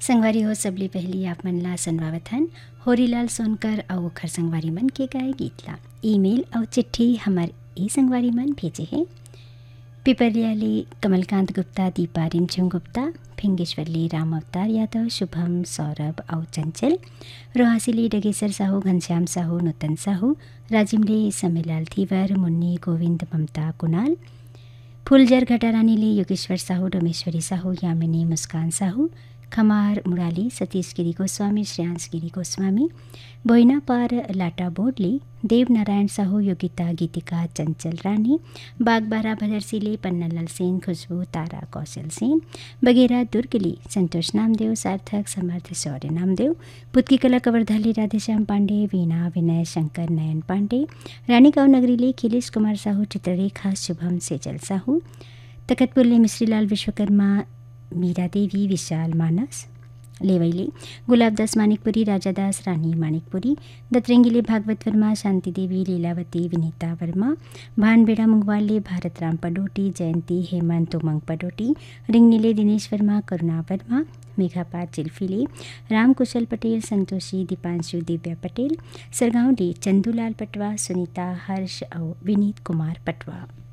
संगवारी हो सबले पहली आप मन ला सुनवावत हन होरीलाल सोनकर और ओखर संगवारी मन के गाए गीत ला। ईमेल और चिट्ठी हमार ई संगवारी मन भेजे हैं। पिपरियाली कमलकांत गुप्ता, दीपा रिमझिम गुप्ता, फिंगेश्वरली राम अवतार यादव, शुभम, सौरभ और चंचल, रोहासिली डगेसर साहू, घनश्याम साहू, नूतन साहू, राजिमले समीलाल थीवर, मुन्नी, गोविंद, ममता, कुणाल, फूलजर घटारानीले योगेश्वर साहू, डोमेश्वरी साहू, यामिनी, मुस्कान साहू, खमार मुराली, सतीश गिरी गोस्वामी, श्रेयांश गिरी गोस्वामी, बोइना पार लाटा बोडली, देवनारायण साहू, योगिता, गीतिका, चंचल रानी, बागबारा भदरसीले, पन्नालाल सेन, खुशबू, तारा, कौशल सेन, बगेरा दुर्गली, संतोष नामदेव, सार्थक, समर्थ, शौर्य नामदेव, पुतकी कला कवर्धाली, राधेश्याम पांडे, वीणा, विनय, शंकर, नयन पांडे, रानीगांव नगरीले, खिलेश कुमार साहू, चित्ररेखा, शुभम, सेजल साहू, तकतपुरले मिश्रीलाल विश्वकर्मा, मीरा देवी, विशाल, मानस, लेवैले गुलाबदास मानिकपुरी, राजादास, रानी मानिकपुरी, दतरंगीले भागवत वर्मा, शांति देवी, लीलावती, विनीता वर्मा, भानबेड़ा मुंगवाले, भारत राम पडोटी, जयंती, हेमंत, उमंग पडोटी, रिंगनीले दिनेश वर्मा, करुणा वर्मा, मेघापात चिल्फीले, राम कुशल पटेल, संतोषी, दीपांशु, दिव्या पटेल, सरगांवले चंदूलाल पटवा, सुनीता, हर्ष और विनीत कुमार पटवा।